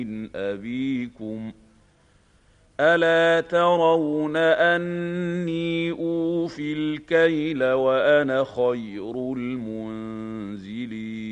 من أبيكم ألا ترون أني أوفي الكيل وأنا خير المنزلين